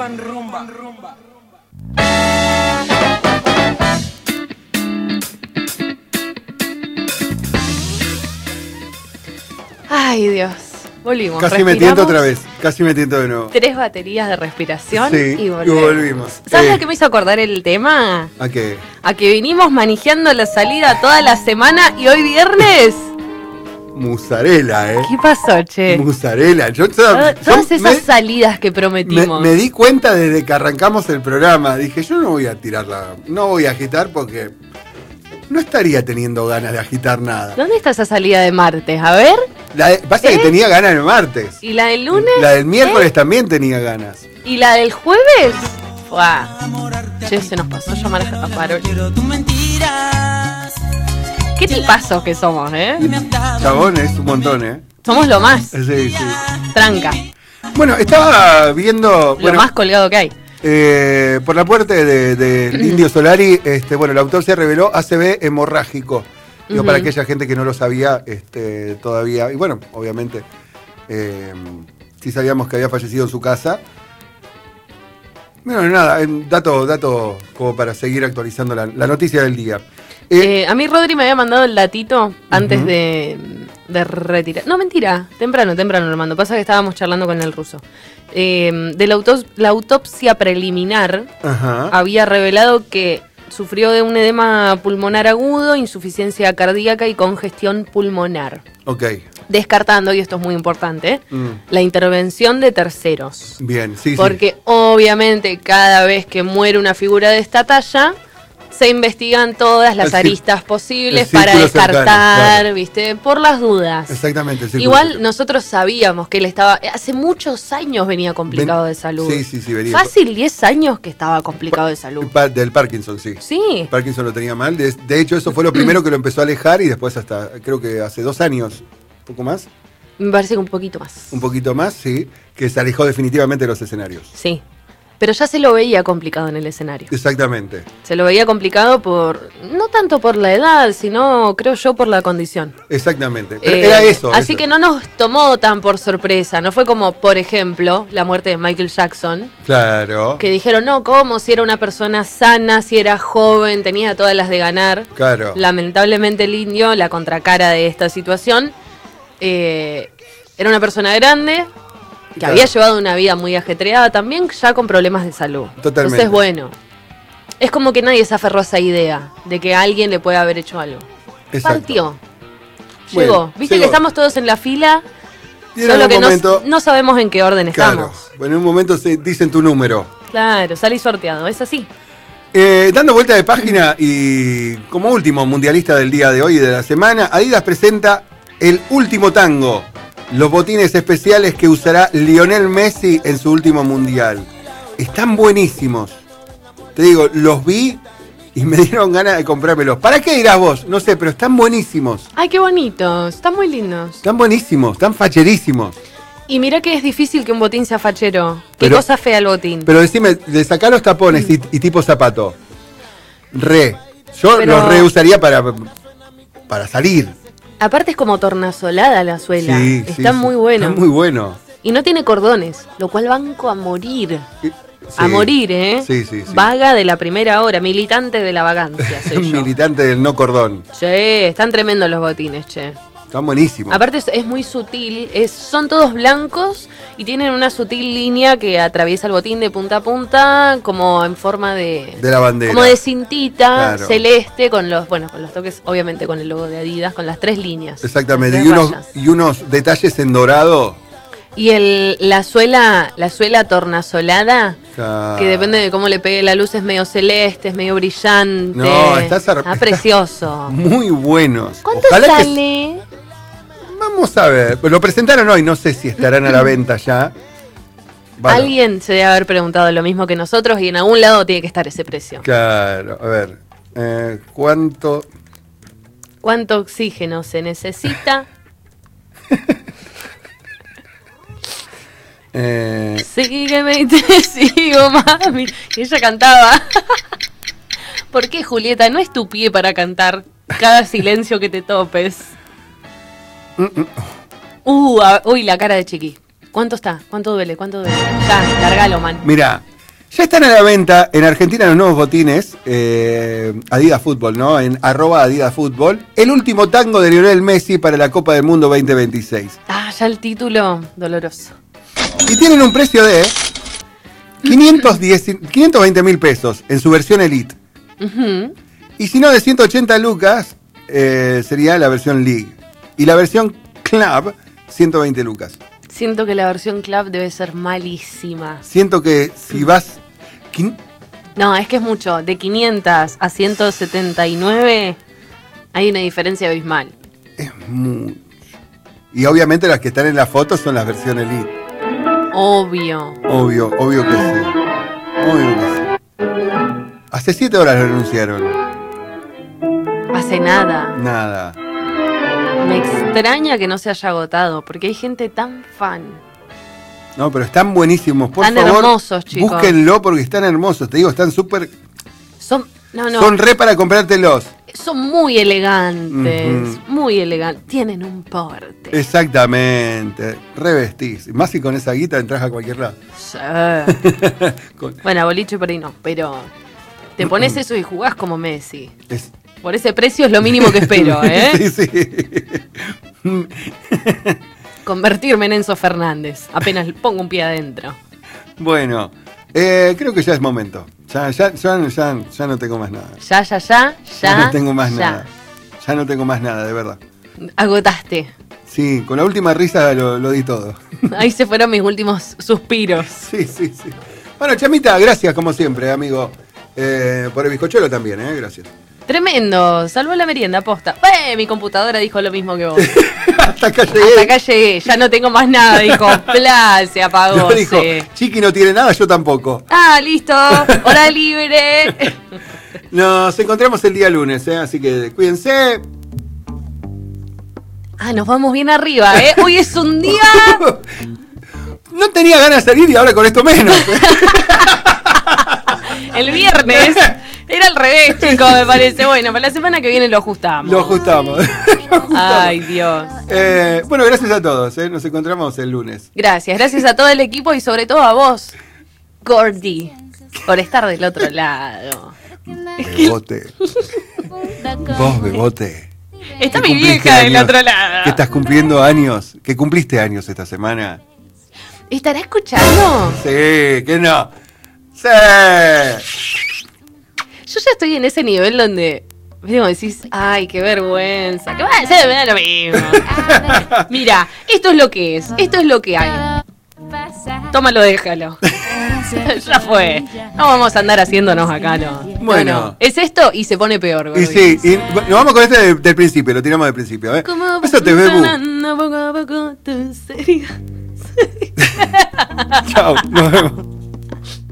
Ay, Dios. Volvimos. Casi me tiento otra vez. Casi me tiento de nuevo. 3 baterías de respiración sí, y volvimos. ¿Sabes a qué me hizo acordar el tema? ¿A qué? A que vinimos manejando la salida toda la semana y hoy viernes. Musarela, ¿eh? ¿Qué pasó, che? Musarela. Todas esas salidas que prometimos. Me di cuenta desde que arrancamos el programa. Dije, yo no voy a tirarla, no voy a agitar porque no estaría teniendo ganas de agitar nada. ¿Dónde está esa salida de martes? A ver. Pasa que tenía ganas el martes. ¿Y la del lunes? La del miércoles también tenía ganas. ¿Y la del jueves? ¡Fua! Che, se nos pasó llamar a Parol. ¿Qué tipazos que somos, Chabón, es un montón, Somos lo más. Sí, sí. Tranca. Bueno, estaba viendo... Lo más colgado que hay. Por la puerta del Indio Solari, la autopsia reveló ACV hemorrágico. Digo, para aquella gente que no lo sabía todavía. Y bueno, obviamente, sí sabíamos que había fallecido en su casa. Bueno, nada, dato como para seguir actualizando la noticia del día. A mí Rodri me había mandado el datito antes de retirar. No, mentira, temprano lo mando. Pasa que estábamos charlando con el ruso. De la autopsia preliminar había revelado que sufrió de un edema pulmonar agudo, insuficiencia cardíaca y congestión pulmonar. Ok. Descartando, y esto es muy importante, la intervención de terceros. Bien, sí, porque obviamente cada vez que muere una figura de esta talla, se investigan todas las aristas posibles para descartar, cercano, claro. ¿Viste? Por las dudas. Exactamente. Igual nosotros sabíamos que él estaba, hace muchos años venía complicado de salud. Sí, venía. Fácil 10 años que estaba complicado de salud. Del Parkinson, sí. Sí. Parkinson lo tenía mal. De hecho, eso fue lo primero que lo empezó a alejar y después hasta, creo que hace 2 años, un poco más. Me parece que un poquito más. Un poquito más, sí, que se alejó definitivamente de los escenarios. Sí. Pero ya se lo veía complicado en el escenario. Exactamente. Se lo veía complicado no tanto por la edad, sino, creo yo, por la condición. Exactamente. Era eso. Así que no nos tomó tan por sorpresa. No fue como, por ejemplo, la muerte de Michael Jackson. Claro. Que dijeron, no, ¿cómo? Si era una persona sana, si era joven, tenía todas las de ganar. Claro. Lamentablemente el indio, la contracara de esta situación, era una persona grande, que había llevado una vida muy ajetreada también, ya con problemas de salud. Totalmente. Entonces, bueno, es como que nadie se aferró a esa idea de que alguien le puede haber hecho algo. Exacto. Partió. Bueno, llegó. Viste que estamos todos en la fila, y solo que momento, no sabemos en qué orden estamos. Bueno, en un momento se dicen tu número. Claro, salí sorteado, es así. Dando vuelta de página y como último mundialista del día de hoy y de la semana, Adidas presenta el último tango. Los botines especiales que usará Lionel Messi en su último mundial. Están buenísimos. Te digo, los vi y me dieron ganas de comprármelos. ¿Para qué dirás vos? No sé, pero están buenísimos. Ay, qué bonitos, están muy lindos. Están buenísimos, están facherísimos. Y mirá que es difícil que un botín sea fachero. Qué cosa fea el botín. Pero decime, de sacar los tapones y tipo zapato. Yo los reusaría para salir. Aparte es como tornasolada la suela. Sí, está muy bueno. Está muy bueno. Y no tiene cordones, lo cual banco a morir. Sí, a morir, ¿eh? Sí. Vaga de la primera hora, militante de la vagancia, soy yo. Militante del no cordón. Che, están tremendos los botines, che. Están buenísimos. Aparte es muy sutil, son todos blancos y tienen una sutil línea que atraviesa el botín de punta a punta, como en forma de la bandera. Como de cintita, claro. Celeste, con los toques, obviamente con el logo de Adidas, con las 3 líneas. Exactamente, y unos detalles en dorado. Y la suela tornasolada, claro. Que depende de cómo le pegue la luz, es medio celeste, es medio brillante. No, está precioso. Muy buenos. ¿Cuánto sale? Vamos a ver, lo presentaron hoy, no sé si estarán a la venta ya. Vale. Alguien se debe haber preguntado lo mismo que nosotros y en algún lado tiene que estar ese precio. Claro, a ver, ¿cuánto oxígeno se necesita? Sígueme y te sigo, mami. Y ella cantaba. ¿Por qué, Julieta? No es tu pie para cantar cada silencio que te topes. Uy, la cara de Chiqui. ¿Cuánto está? ¿Cuánto duele? Ya, largalo, man. Mira, Ya están a la venta en Argentina los nuevos botines Adidas Fútbol, ¿no? En @Adidas Fútbol. El último tango de Lionel Messi para la Copa del Mundo 2026. Ah, ya el título doloroso. Y tienen un precio de 520 mil pesos en su versión Elite. Ujú. Y si no, de 180 lucas sería la versión League. Y la versión Club, 120 lucas. Siento que la versión Club debe ser malísima. Siento que si vas... No, es que es mucho. De 500 a 179 hay una diferencia abismal. Es mucho. Y obviamente las que están en la foto son las versiones Elite. Obvio. Obvio que sí. Obvio que sí. Hace 7 horas lo anunciaron. Hace nada. Nada. Me extraña que no se haya agotado, porque hay gente tan fan. No, pero están buenísimos. Por Están favor, hermosos, chicos. búsquenlo porque están hermosos. Te digo, están súper... Son Son re para comprártelos. Son muy elegantes. Ujú. Muy elegantes. Tienen un porte. Exactamente. Revestís. Más si con esa guita entras a cualquier lado. Sí. Con- Bueno, a boliche por ahí no, pero te pones eso y jugás como Messi. es- Por ese precio es lo mínimo que espero, ¿eh? Sí, sí. Convertirme en Enzo Fernández. Apenas pongo un pie adentro. Bueno, creo que ya es momento. Ya no tengo más nada. Ya no tengo más ya. nada. Ya no tengo más nada, de verdad. Agotaste. Sí, con la última risa lo di todo. Ahí se fueron mis últimos suspiros. Sí, sí, sí. Bueno, Chamita, gracias como siempre, amigo. Por el bizcochuelo también, gracias. Tremendo, salvó la merienda, posta. Mi computadora dijo lo mismo que vos. Hasta acá llegué. Hasta acá llegué, ya no tengo más nada, dijo. Pla, se apagó. No, dijo, se- Chiqui no tiene nada, yo tampoco. Ah, listo, hora libre. Nos encontramos el día lunes, así que cuídense. Ah, nos vamos bien arriba, ¿eh? Hoy es un día... No tenía ganas de salir y ahora con esto menos. El viernes era al revés, chicos, me parece. Bueno, para la semana que viene lo ajustamos. Lo ajustamos. Ay, Dios. Bueno, gracias a todos. Nos encontramos el lunes. Gracias a todo el equipo y sobre todo a vos, Gordy, por estar del otro lado. Bebote. Vos, Bebote. Está que mi cumpliste vieja del años, otro lado. Que estás cumpliendo años. Que cumpliste años esta semana. ¿Estará escuchando? Sí, que no. Sí. Yo ya estoy en ese nivel donde... Digo, decís, ay, qué vergüenza. ¿Qué va a hacer? Me da lo mismo. Mira, esto es lo que es. Esto es lo que hay. Tómalo, déjalo. Ya fue. No vamos a andar haciéndonos acá, no. Bueno. No. Es esto y se pone peor, Y Gordy. sí, y nos vamos con este del principio, lo tiramos del principio, ¿eh? Como Besote, Bebu. sanando poco a poco tu seriedad. Chao, nos vemos.